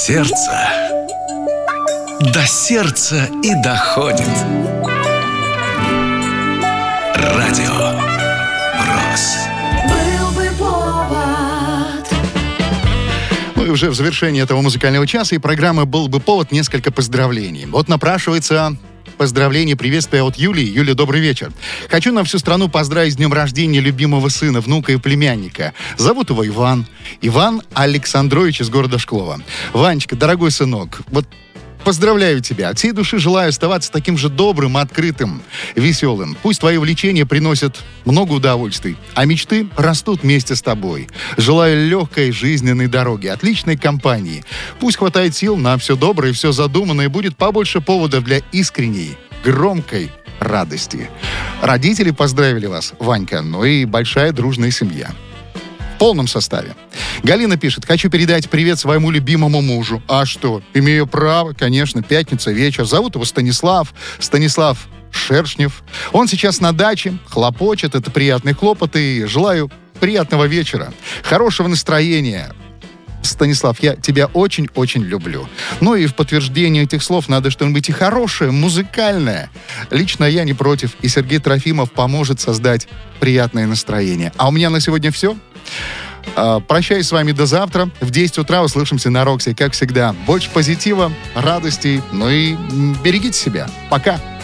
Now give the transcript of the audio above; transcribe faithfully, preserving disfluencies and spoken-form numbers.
сердца, до сердца и доходит. Радио РОС. Был бы повод. Мы уже в завершении этого музыкального часа и программы «Был бы повод» несколько поздравлений. Вот напрашивается поздравление, приветствие от Юлии. Юля, добрый вечер. Хочу на всю страну поздравить с днем рождения любимого сына, внука и племянника. Зовут его Иван. Иван Александрович из города Шклова. Ванечка, дорогой сынок, вот поздравляю тебя. От всей души желаю оставаться таким же добрым, открытым, веселым. Пусть твои увлечения приносят много удовольствий, а мечты растут вместе с тобой. Желаю легкой жизненной дороги, отличной компании. Пусть хватает сил на все доброе, все задуманное, и будет побольше поводов для искренней, громкой радости. Родители поздравили вас, Ванька, ну и большая дружная семья. В полном составе. Галина пишет: хочу передать привет своему любимому мужу. А что? Имею право, конечно, пятница, вечер. Зовут его Станислав. Станислав Шершнев. Он сейчас на даче, хлопочет, это приятный хлопот, и желаю приятного вечера, хорошего настроения. Станислав, я тебя очень-очень люблю. Ну и в подтверждение этих слов надо что-нибудь и хорошее, музыкальное. Лично я не против, и Сергей Трофимов поможет создать приятное настроение. А у меня на сегодня все. Прощаюсь с вами до завтра. В десять утра услышимся на Роксе. Как всегда, больше позитива, радости, ну и берегите себя. Пока.